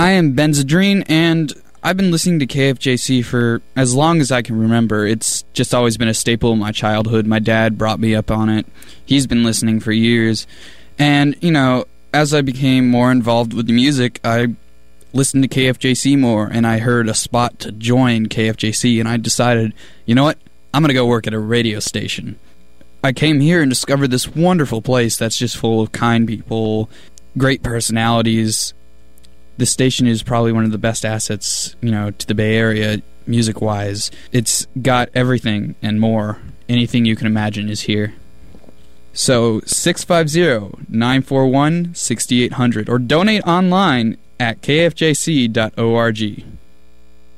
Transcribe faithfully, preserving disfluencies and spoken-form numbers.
I am Benzedrine, and I've been listening to K F J C for as long as I can remember. It's just always been a staple of my childhood. My dad brought me up on it. He's been listening for years. And, you know, as I became more involved with the music, I listened to K F J C more, and I heard a spot to join K F J C, and I decided, you know what, I'm going to go work at a radio station. I came here and discovered this wonderful place that's just full of kind people, great personalities. This station is probably one of the best assets, you know, to the Bay Area, music-wise. It's got everything and more. Anything you can imagine is here. So, six five zero, nine four one, six eight zero zero, or donate online at k f j c dot org.